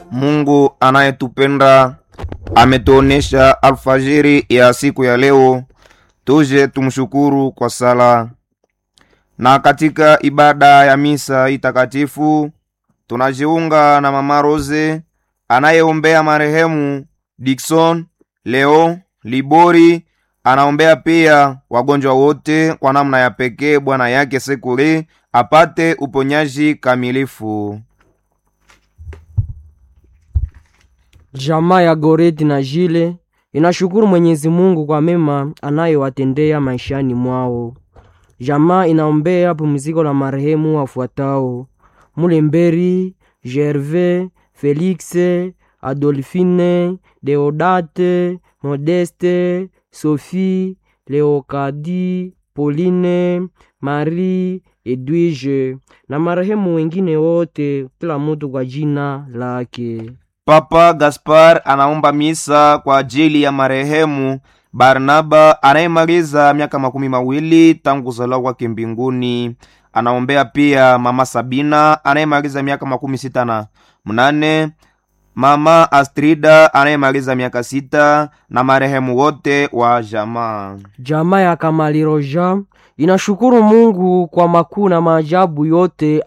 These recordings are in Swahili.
Mungu anayetupenda ametuonesha alfajiri ya siku ya leo, tuje tumshukuru kwa sala. Na katika ibada ya misa itakatifu tunajiunga na Mama Rose anayeombea marehemu Dickson, Leo, Libori. Anaombea pia wagonjwa wote, kwa namna ya pekee bwana yake Sekule apate uponyaji kamilifu. Jamaa ya Goreti na Jile inashukuru Mwenyezi Mungu kwa mema anayowatendea maishani mwao. Jamaa inaombea pumziko la marehemu wafuatao: Mulemberi, Gervais, Felix, Adolphine, Deodate, Modeste, Sophie, Leokadi, Pauline, Marie, Edwige na marehemu wengine wote, kila mtu kwa jina lake. Papa Gaspar anaomba misa kwa ajili ya marehemu Barnaba anayemaliza miaka 20 tangu kuzaliwa kwake mbinguni. Anaombea pia Mama Sabina anayemaliza miaka 68, Mama Astrida anayemaliza miaka 6 na marehemu wote wa jamaa. Jamaa ya Kamaliroja inashukuru Mungu kwa makuu na maajabu yote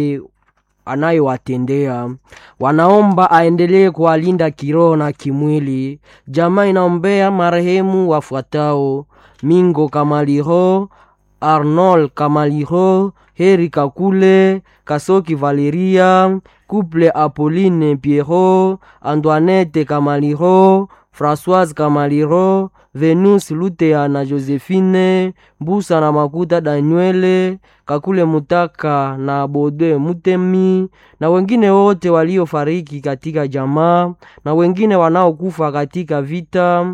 anayowatendea. Wanaomba aendelee kuwalinda kiroho na kimwili. Jamaa inaombea marehemu wafuatao: Mingo Kamaliro, Arnold Kamaliro, Heri Kakule, Kasoki Valeria, Couple Apolline Pierrot, Antoinette Kamaliro, Françoise Kamaliro, Venus Lutea na Josephine, Busa na Makuta Daniele, Kakule Mutaka na Bode Mutemi na wengine wote waliofariki katika jamaa na wengine wanaokufa katika vita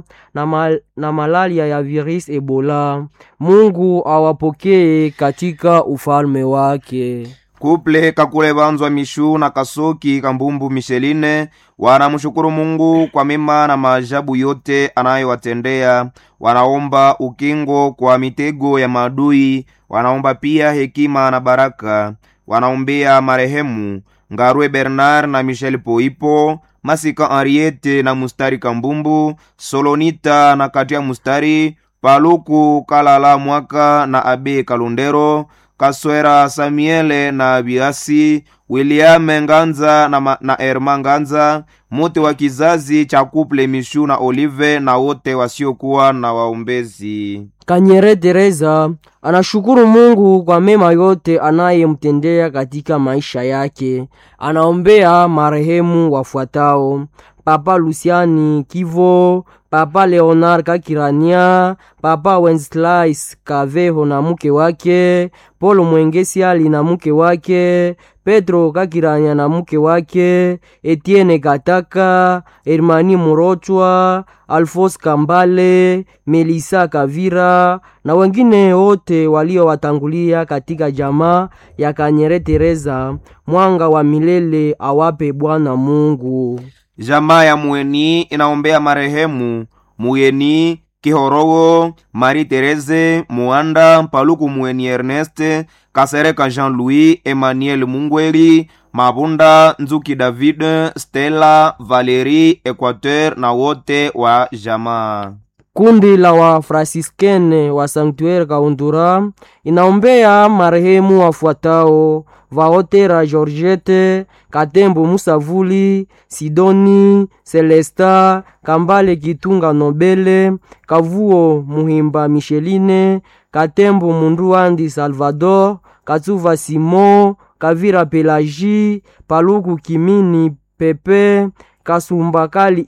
na malaria ya virus Ebola. Mungu awapokee katika ufalme wake. Couple Kakule Banzwa Mishu na Kasoki Kambumbu Micheline wanamshukuru Mungu kwa mema na maajabu yote anayowatendea. Wanaomba ukingo kwa mitego ya maadui. Wanaomba pia hekima na baraka. Wanaombea marehemu Ngarwe Bernard na Michel Poipo, Masika Henriette na Mustari Kambumbu, Solonita na Katia Mustari, Paluku Kalala Mwaka na Abe Kalundero, Kaswera Samuele na Biasi, William Nganza na Erma Nganza, mote wa kizazi cha Couple Mishu na Olive na wote wasiokuwa na waombezi. Kanyere Teresa anashukuru Mungu kwa mema yote anayemtendea katika maisha yake. Anaombea marehemu wafuatao: Papa Luciani Kivo, Papa Leonard Kakirania, Papa Wenceslais Kaveho na mke wake, Polo Mwengesiali na mke wake, Pedro Kakirania na mke wake, Etienne Kataka, Hermani Murochwa, Alphonse Kambale, Melissa Kavira na wengine wote waliowatangulia katika jamaa ya Kanyere Teresa. Mwanga wa milele awape Bwana Mungu. Jamaa ya Mueni inaombea marehemu Mueni Kihorowo, Marie Therese Muanda, Paluku Mueni Ernest, Kasereka Jean-Louis, Emmanuel Mungweri, Mabunda Nzuki David, Stella, Valerie Equateur na wote wa jamaa. Kundi la wa Franciscaine wa Sanctuaire Kaundura inaombea marehemu wafuatao: Vaotera Georgette, Katembo Musavuli, Sidoni, Celesta, Kambale Kitunga Nobele, Kavuo Muhimba Micheline, Katembo Munduandi Salvador, Katsuva Simon, Kavira Pelagie, Paluku Kimini Pepe, Kasumbakali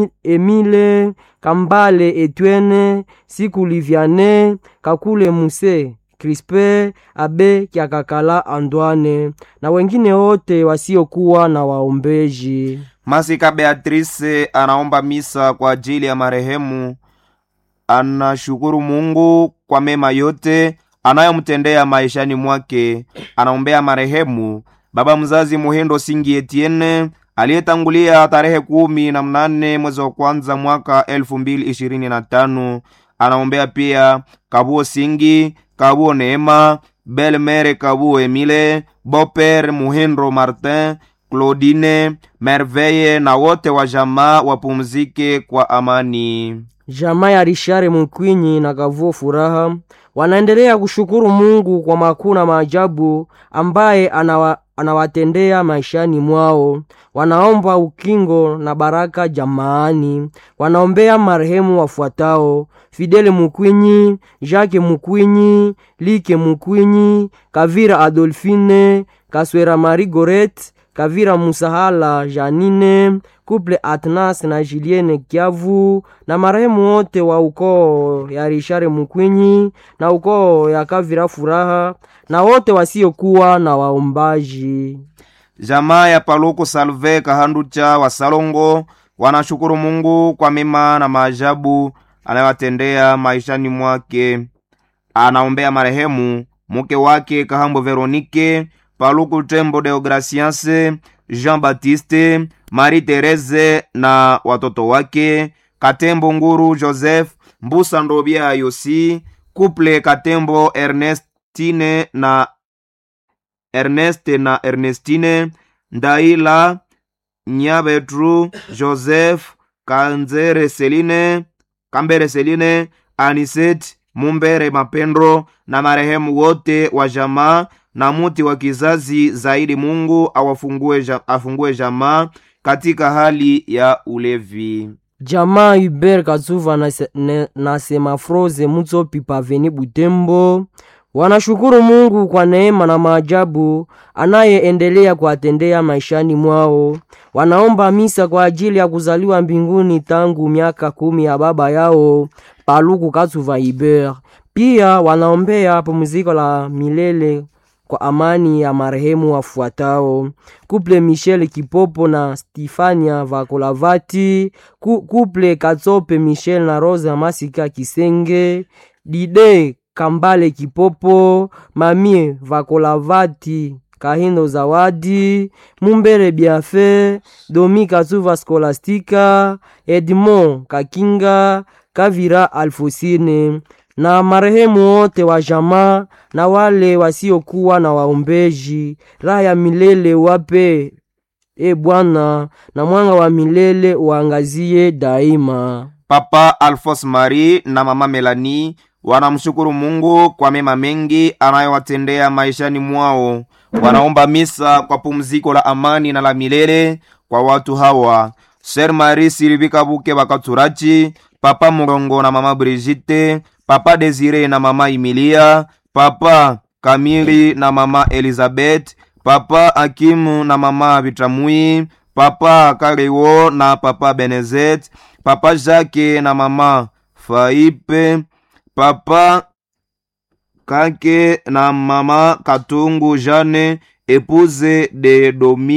Emile, Kambale Etwene, Siku Liviane, Kakule Muse Crispe, Abe Kiakakala Antoine na wengine wote wasiokuwa na waombeji. Masika Beatrice anaomba misa kwa ajili ya marehemu. Anashukuru Mungu kwa mema yote anayomtendea maishani mwake. Anaombea marehemu baba mzazi Muhendo Singi Etienne aliyetangulia tarehe 18 mwezi wa kwanza mwaka 2025. Anaombea pia Kabuo Singi, Kabuo Neema, Belmere Kabuo Emile, Boper Muhendo Martin, Claudine, Merveille na wote wa jamaa wapumzike kwa amani. Jamaa ya Rishare Mukwinyi na Kavuo Furaha wanaendelea kushukuru Mungu kwa makuu na maajabu ambaye anawatendea maishani mwao. Wanaomba ukingo na baraka jamaani. Wanaombea marehemu wafuatao: Fidele Mukwinyi, Jacques Mukwinyi, Like Mukwinyi, Kavira Adolfine, Kaswera Marie Goret, Kavira Musahala Janine, Couple Atnas na Julienne Kiavu, na marehemu wote wa ukoo ya Rishare Mukwinyi na ukoo ya Kavira Furaha, na wote wasiokuwa na waombaji. Jamaa ya Paluku Salve Kahanducha wa Salongo wanashukuru Mungu kwa mema na maajabu anayowatendea maishani mwake. Anaombea marehemu mke wake Kahambo Veronique, Paluku Tembo Deogracias, Jean-Baptiste, Marie-Therese na watoto wake, Katembo Nguru Joseph, Mbusa Ndobia Yosi, Couple Katembo Ernestine na Ernestine, Ndaila Nyabetru Joseph, Kambere Seline, Aniset Mumbere Mapendro na marehemu wote wa jamaa na muti wa kizazi zaidi. Mungu afungue jamaa katika hali ya ulevi. Jamaa Hubert Kazuva na Semafroze Mutsopi Paveni Butembo wanashukuru Mungu kwa neema na maajabu anayeendelea kuatendea maishani mwao. Wanaomba misa kwa ajili ya kuzaliwa mbinguni tangu miaka 10 ya baba yao Paluku Kazuva Hubert. Pia wanaombea pumziko la milele kwa amani ya marehemu wafuatao: Couple Michel Kipopo na Stefania Vakolavati, Couple Katsope Michel na Rosa Masika Kisenge, Dide Kambale Kipopo, Mamie Vakolavati Kahindo Zawadi, Mumbere Biafe, Domi Kazuva Skolastika, Edmond Kakinga, Kavira Alfosine, na marehemu wote wa jamaa na wale wasiokuwa na waombeji. Raha ya milele wape Bwana, na mwanga wa milele uangazie daima. Papa Alphonse Marie na mama Melanie wanamshukuru Mungu kwa mema mengi anayowatendea maishani mwao. Wanaomba misa kwa pumziko la amani na la milele kwa watu hawa: Sir Marie Silvika Buke Bakaturachi, Papa Murongo na mama Brigitte, Papa Desire na mama Emilia, Papa Kamili na mama Elizabeth, Papa Akimu na mama Bitramui, Papa Karewo na Papa Benezet, Papa Jacques na mama Faipe, Papa Kake na mama Katungu Jane, épouse de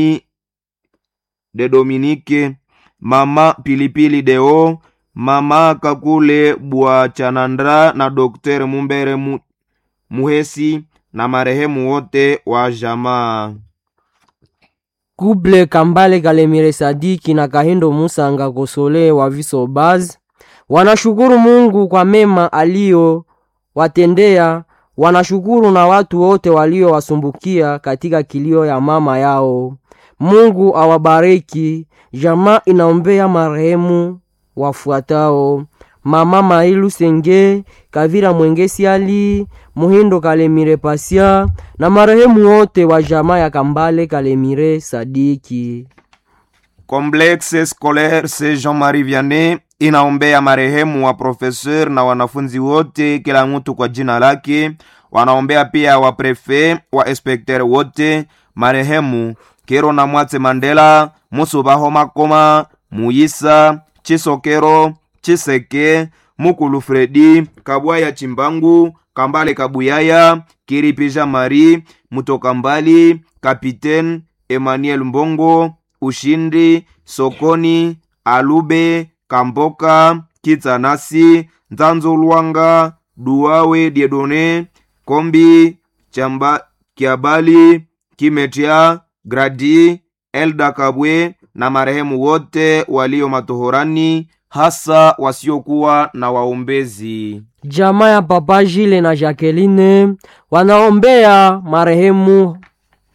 Dominique, mama Pilipili Deo, mama Kakule Bwa Chanandra na Dr. Mumbere Muhesi na marehemu wote wa jamaa. Couple Kambale Kalemire Sadiki na Kahindo Musanga Kosole wa Visobaz wanashukuru Mungu kwa mema alio watendea. Wanashukuru na watu wote walio wasumbukia katika kilio ya mama yao. Mungu awabariki. Jamaa inaombea marehemu wafuatao: mama Mailu Senge, Kavira Mwengesi Ali, Muhindo Kalemire Pasia na marehemu wote wa jamaa ya Kambale Kalemire Sadiki. Complexe scolaire Saint Jean-Marie Vianney inaombea marehemu wa professeur na wanafunzi wote, kila mtu kwa jina lake. Wanaombea pia wa prefet, wa inspecteur wote, marehemu Kero na Mwatse Mandela, Musubaho Makoma, Muyisa, Chisokero, Chiseke, Mukulu Fredi, Kabwaya Chimbangu, Kambale Kabuyaya, Kiripija Marie, Mutokambali, Kapiten Emmanuel Mbongo, Ushindi, Sokoni, Alube, Kamboka, Kitsanasi, Nzanzo Luanga, Duawe Diedone, Kombi, Chamba Kiabali, Kimetia, Gradi, Elda Kabwe na marehemu wote walio matohorani, hasa wasiokuwa na waombezi. Jamaa ya Papa Jile na Jacqueline wanaombea marehemu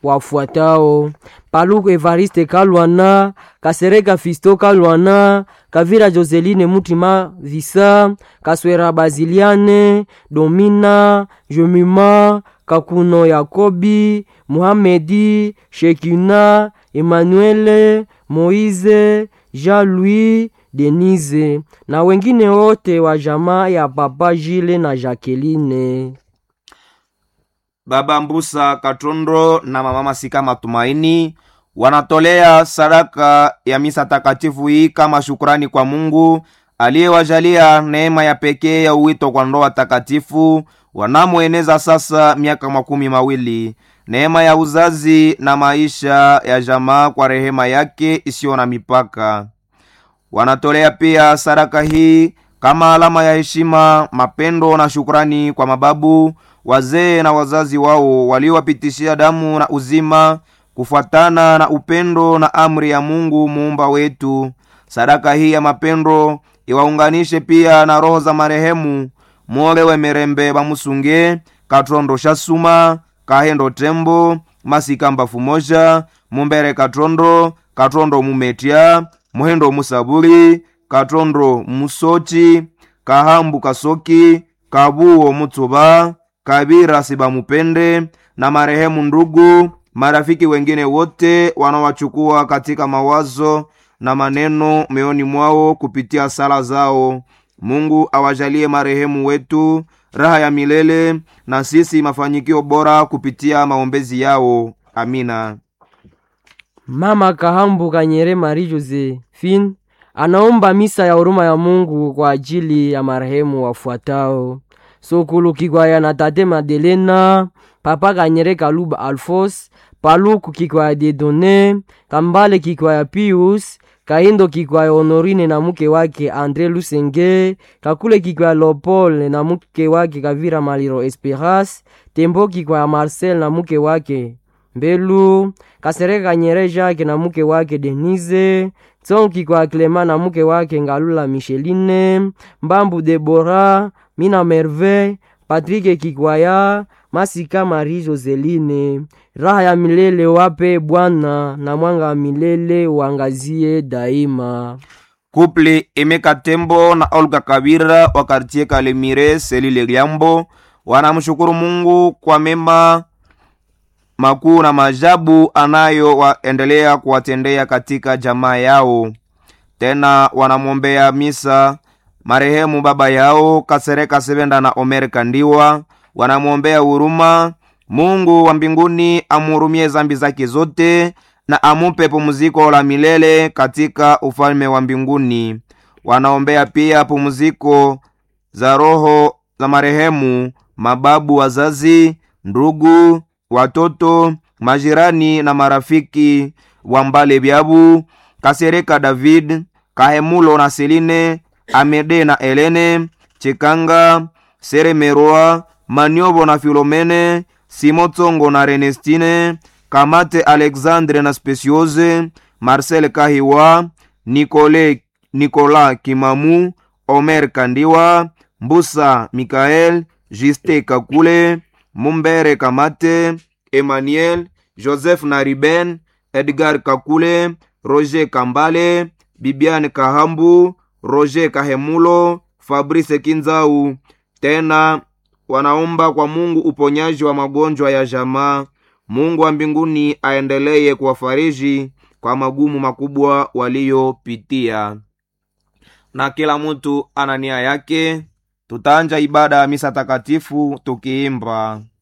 wafuatao: Paluku Evariste Kalwana, Kasereka Fisto Kalwana, Kavira Joseline Mutima Visa, Kaswera Baziliane, Domina, Jemima, Kakuno Yakobi, Muhamedi, Shekina, Emmanuel, Moize, Jean-Louis, Denise na wengine wote wa jamaa ya Papa Jile na Jacqueline. Baba Mbusa Katondo na mama Masika Matumaini wanatolea sadaka ya misa takatifu hii kama shukrani kwa Mungu aliyewajalia neema ya pekee ya uwito kwa ndoa takatifu wanamoeneza sasa miaka 20, neema ya uzazi na maisha ya jamaa kwa rehema yake isiyo na mipaka. Wanatolea pia sadaka hii kama alama ya heshima, mapendo na shukrani kwa mababu, wazee na wazazi wao waliowapitishia damu na uzima kufuatana na upendo na amri ya Mungu muumba wetu. Sadaka hii ya mapendo iwaunganishe pia na roho za marehemu Mwolewe Merembe Bamusunge, Katondo Shasuma, Kahendo Tembo, Masikamba Fumoja, Mumbere Katondo, Katondo Mumetia, Muhendo Musabuli, Katondo Musochi, Kahambu Kasoki, Kabuo Mutsuba, Kabira Sibamupende na marehemu ndugu, marafiki wengine wote wanawachukua katika mawazo na maneno meoni mwao kupitia sala zao. Mungu awajalie marehemu wetu raha ya milele na sisi mafanyikio bora kupitia maombezi yao. Amina. Mama Kahambu Kanyere Marie Josephine anaomba misa ya huruma ya Mungu kwa ajili ya marehemu wafuatao: Sokulu Kikwaya na Tate Madelena, Papa Kanyere Kaluba Alphonse, Paluku Kikwaya Dedone, Kambale Kikwaya Pius, Kahindo Kikwaya Honorine na mke wake Andre Lusenge, Kakule Kikwaya Lopole na mke wake Kavira Maliro Esperance, Tembo Kikwaya Marcel na mke wake Mbelu, Kasereka Kanyere Jacques na mke wake Denise, Tsong Kikwaya Clement na mke wake Ngalula Micheline, Mbambu Deborah, Mina Merveille, Patrick Kikwaya, Masika Marie Joseline. Raha ya milele wape Bwana na mwanga wa milele uangazie daima. Couple Emeka Tembo na Olga Kabira wa quartier Kalemire Selile Liambo wanamshukuru Mungu kwa mema makuu na maajabu anayo waendelea kuwatendea katika jamaa yao. Tena wanamwombea misa marehemu baba yao Kasereka Sebenda na Omer Kandiwa. Wanamwombea huruma Mungu wa mbinguni amhurumie zambi zake zote na amupe pumziko la milele katika ufalme wa mbinguni. Wanaombea pia pumziko za roho za marehemu mababu, wazazi, ndugu, watoto, majirani na marafiki wa Mbale Byabu, Kasereka David, Kahemulo na Seline, Amede na Elene, Chekanga, Seremeroa, Maniobo na Filomene, Simotongo na Renestine, Kamate Alexandre na Speciose, Marcel Kahiwa, Nicolas Kimamu, Omer Kandiwa, Mbusa Mikael, Juste Kakule, Mumbere Kamate, Emmanuel, Joseph Nariben, Edgar Kakule, Roger Kambale, Bibiane Kahambu, Roger Kahemulo, Fabrice Kinzau. Tena wanaomba kwa Mungu uponyaji wa magonjwa ya jamaa. Mungu wa mbinguni aendelee kuwafariji kwa magumu makubwa waliopitia. Na kila mtu ana nia yake. Tutaanja ibada ya misa takatifu tukiimba.